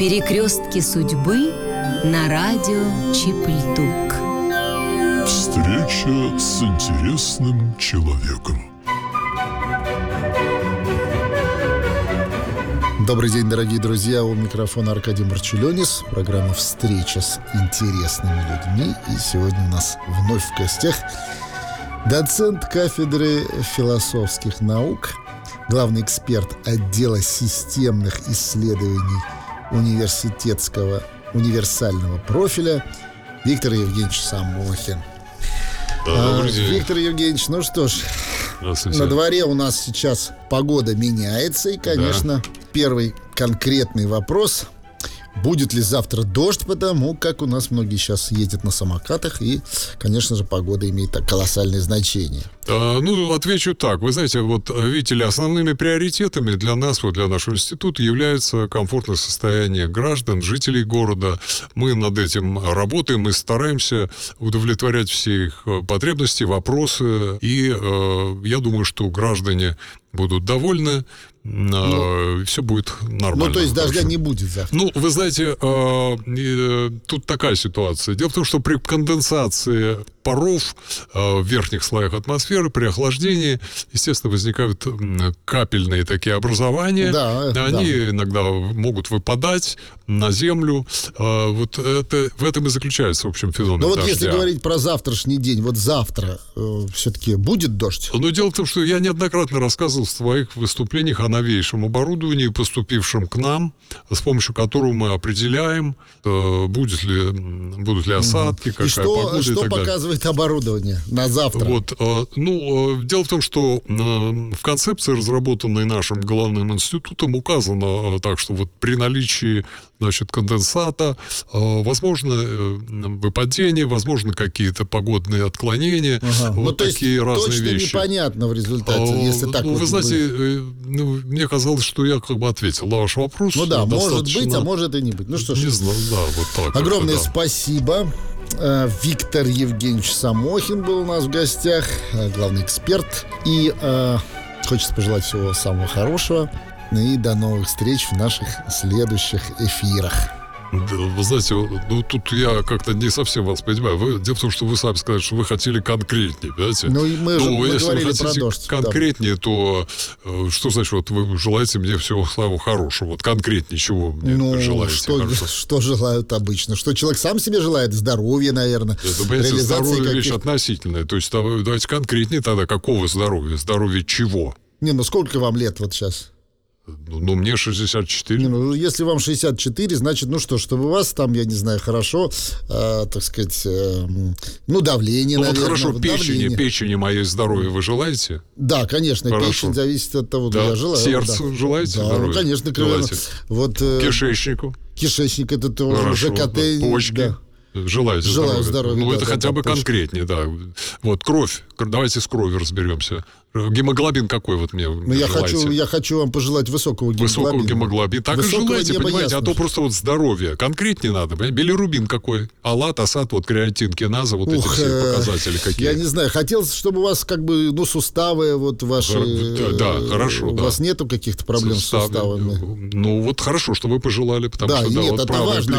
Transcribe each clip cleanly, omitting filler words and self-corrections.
Перекрестки судьбы на радио Чип-Льдук. Встреча с интересным человеком. Добрый день, дорогие друзья. У микрофона Аркадий Марчулёнис. Программа «Встреча с интересными людьми». И сегодня у нас вновь в гостях доцент кафедры философских наук, главный эксперт отдела системных исследований университетского универсального профиля Виктор Евгеньевич Самохин. Добрый день. Виктор Евгеньевич, ну что ж, на дворе у нас сейчас погода меняется. И, конечно, первый конкретный вопрос: будет ли завтра дождь, потому как у нас многие сейчас ездят на самокатах, и, конечно же, погода имеет колоссальное значение. Отвечу так. Вы знаете, видите ли, основными приоритетами для нас, для нашего института, является комфортное состояние граждан, жителей города. Мы над этим работаем, мы стараемся удовлетворять все их потребности, вопросы. И я думаю, что граждане будут довольны, все будет нормально. То есть хорошо. Дождя не будет завтра. Вы знаете, тут такая ситуация. Дело в том, что при конденсации паров в верхних слоях атмосферы, при охлаждении, естественно, возникают капельные такие образования. Они иногда могут выпадать на землю. В этом и заключается, в общем, феномен дождя. Если говорить про завтрашний день, завтра все-таки будет дождь? Дело в том, что я неоднократно рассказывал в своих выступлениях о новейшем оборудовании, поступившем к нам, с помощью которого мы определяем, будут ли осадки, какая погода и так далее. Что показывает оборудование на завтра? Дело в том, что в концепции, разработанной нашим главным институтом, указано так, что при наличии конденсата возможно выпадение, возможно какие-то погодные отклонения, такие разные точно вещи. Непонятно в результате, если так. Вы знаете, мне казалось, что я ответил на ваш вопрос. Может быть, а может и не быть. Что ж, не знаю, так. Огромное спасибо. Виктор Евгеньевич Самохин был у нас в гостях, главный эксперт. И хочется пожелать всего самого хорошего. И до новых встреч в наших следующих эфирах. Вы знаете, тут я как-то не совсем вас понимаю. Дело в том, что вы сами сказали, что вы хотели конкретнее, понимаете? Мы если говорили вы хотите про дождь. Конкретнее, то что значит, вы желаете мне всего самого хорошего? Конкретнее чего мне желаете? Что желают обычно? Что человек сам себе желает? Здоровья, наверное. Здоровье вещь относительная. То есть давайте конкретнее тогда. Какого здоровья? Здоровье чего? Сколько вам лет сейчас? Мне 64. Если вам 64, значит, чтобы у вас там, я не знаю, хорошо, так сказать, давление, наверное. Хорошо, печени моей здоровья вы желаете? Да, конечно, хорошо. Печень зависит от того, я желаю. Сердцу желаете здоровья? Конечно, желаете. Кишечнику. Кишечник — это тоже ЖКТ. Почки. Желаю здоровья. Это хотя бы конкретнее, да. Кровь. Давайте с кровью разберемся. Гемоглобин какой мне желаете? Я хочу вам пожелать высокого гемоглобина. Высокого гемоглобина. Так высокого и желайте, понимаете, а то просто здоровье. Конкретнее надо. Билирубин какой? Алат, асат, креатин, киназа, эти все показатели какие. Я не знаю. Хотелось, чтобы у вас суставы ваши... Да, хорошо. У вас нету каких-то проблем с суставами? Хорошо, что вы пожелали, потому что это важно.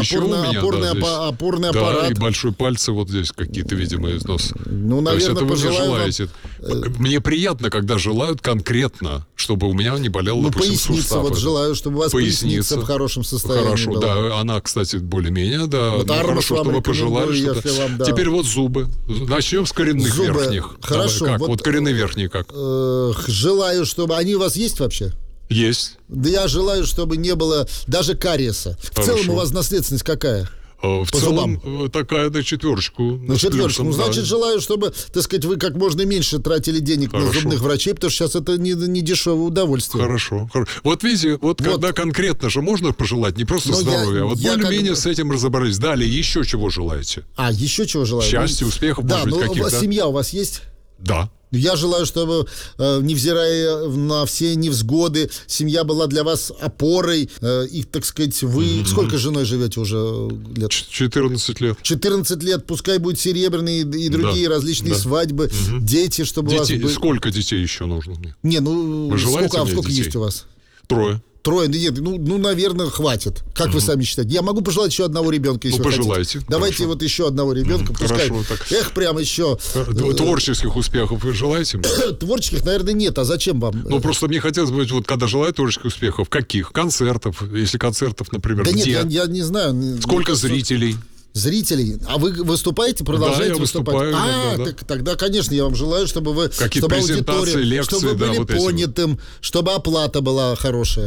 Опорный аппарат. И большой пальцы здесь какие-то, видимо, износ. Наверное, пожелаю вам... Мне приятно, когда желают конкретно, чтобы у меня не болел, допустим, сустав. Желаю, чтобы у вас поясница в хорошем состоянии хорошо, была. Да, она, кстати, более-менее, да. Хорошо, что вы пожелали. Теперь зубы. Начнем с коренных верхних. Хорошо. Коренные верхние как? Желаю, чтобы... Они у вас есть вообще? Есть. Да я желаю, чтобы не было даже кариеса. В целом у вас наследственность какая? В целом такая на четверочку. На четверочку. Значит, желаю, чтобы, так сказать, вы как можно меньше тратили денег на зубных врачей, потому что сейчас это не дешевое удовольствие. Хорошо. Видите, когда конкретно же можно пожелать, не просто здоровья, более-менее с этим разобрались. Далее, еще чего желаете? Еще чего желаю? Счастья, успехов, может быть, каких-то. Семья у вас есть? Да. Я желаю, чтобы, невзирая на все невзгоды, семья была для вас опорой. И, так сказать, вы... Сколько с женой живете уже лет? 14 лет. 14 лет. Пускай будут серебряные и другие различные свадьбы. Дети, чтобы у вас были... Сколько детей еще нужно мне? Вы желаете сколько детей? есть у вас? 3. Трое, нет, наверное, хватит. Как вы сами считаете? Я могу пожелать еще одного ребенка, если вы пожелайте. хотите. Давайте Хорошо. вот еще одного ребенка. Пускай. Хорошо, так. Эх, прям еще. Творческих успехов вы желаете? Творческих, наверное, нет. А зачем вам? Ну, просто мне хотелось бы, вот когда желаю творческих успехов, каких? Концертов? Если концертов, например, Да где? нет, я не знаю. Сколько зрителей? Зрителей. А вы выступаете, продолжаете я выступать? выступаю иногда, да. Так, тогда, конечно, я вам желаю, чтобы вы... Какие-то чтобы презентации, аудитория, лекции, чтобы да, были вот эти вот. понятым, чтобы оплата была хорошая.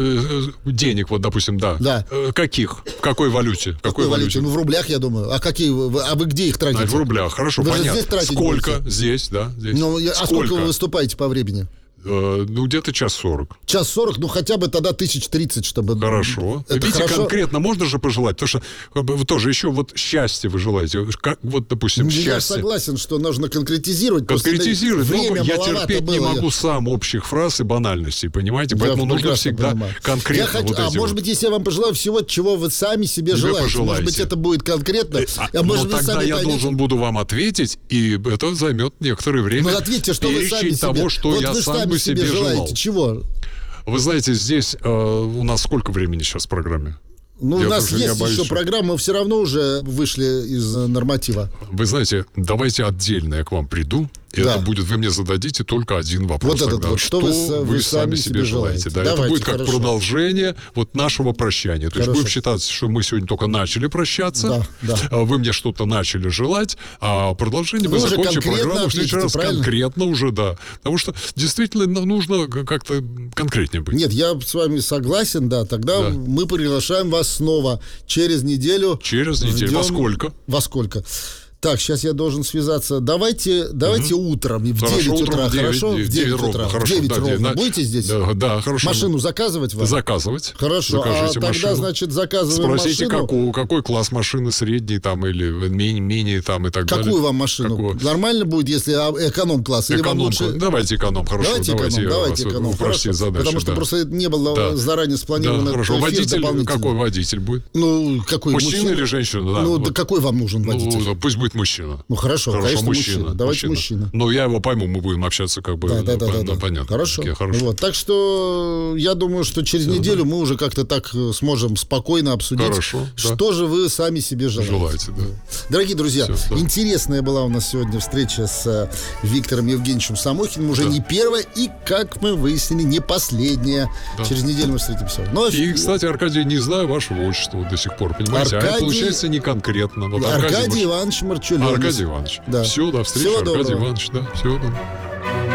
Денег, вот, допустим, да. Да. Каких? В какой валюте? В Какой валюте? Ну, в рублях, я думаю. А какие вы где их тратите? В рублях, хорошо, Вы же понятно. здесь тратить Сколько? будете? Здесь, да. Здесь. Ну, а сколько вы выступаете по времени? Ну, где-то 1:40. 1:40, ну хотя бы тогда 1030, чтобы... Хорошо. Это Видите, хорошо? конкретно можно же пожелать, потому что вы тоже еще вот счастье вы желаете. Как, вот, допустим, Я счастье. согласен, что нужно конкретизировать. просто Конкретизировать, но время я маловато терпеть не было. могу сам общих фраз и банальностей, понимаете? Поэтому нужно прекрасно всегда понимаю. конкретно Я хочу, вот эти может вот. быть, если я вам пожелаю всего, чего вы сами себе желаете. пожелаете. Может быть, это будет конкретно. Но может, вы тогда сами я поймете. должен буду вам ответить, и это займет некоторое время. Ну, ответьте, что вы сами Перечень себе... того, что вот я вы сам сами бы себе себе желаете. желал. Чего? Вы знаете, здесь у нас сколько времени сейчас в программе? Ну, Я у нас тоже, я есть боюсь, еще что- программа, мы все равно уже вышли из норматива. Вы знаете, давайте отдельно я к вам приду, и Да. это будет, вы мне зададите только один вопрос. Вот этот тогда. вот, что вы сами себе желаете. Да, Давайте, это будет как хорошо. продолжение вот нашего прощания. То есть Хорошо. будем считать, что мы сегодня только начали прощаться, Да. вы мне что-то начали желать, а продолжение Вы мы уже закончим конкретно программу в следующий ответите, раз правильно? конкретно уже, да. Потому что действительно нужно как-то конкретнее быть. Нет, я с вами согласен, да. Тогда Да. мы приглашаем вас снова через неделю. Через неделю. Во сколько? Во сколько? Так, сейчас я должен связаться. Давайте утром, в Хорошо, 9 утром утра, в 9, хорошо? В 9 ровно, утра. хорошо, В 9 да, ровно. да. Будете здесь? Да, хорошо. Машину заказывать вам? Заказывать. Хорошо, Закажите тогда, машину. значит, заказываем Спросите, машину. какой класс машины, средний там или менее там и так далее. Какую вам машину? Какую? Нормально будет, если эконом-класс? Или вам Эконом. лучше... Давайте эконом, хорошо. Давайте я эконом. вас упростить Хорошо. задачу. Потому что да. просто не было заранее спланировано. Да, хорошо. эфир Водитель, дополнительный. какой водитель будет? Ну, какой? Мужчина или женщина? Да, Ну, вот. да какой вам нужен водитель? Ну, пусть будет мужчина. Ну, хорошо, конечно, мужчина. Давайте мужчина. Но я его пойму, мы будем общаться как бы Да. понятно. Хорошо. Хорошо. Вот. Так что я думаю, что через неделю мы уже как-то так сможем спокойно обсудить, Хорошо, да. что же вы сами себе желаете. Да. Дорогие друзья, Всё, да. интересная была у нас сегодня встреча с Виктором Евгеньевичем Самохиным. Уже не первая и, как мы выяснили, не последняя. Да. Через неделю мы встретимся. Но И, кстати, Аркадий, не знаю вашего отчества вот до сих пор, понимаете? А это Аркадий- получается не конкретно. Вот Аркадий Иванович Марчулёнис. Аркадий Иванович. Да. Все, до встречи, Всего Аркадий доброго. Иванович. Да, всего доброго.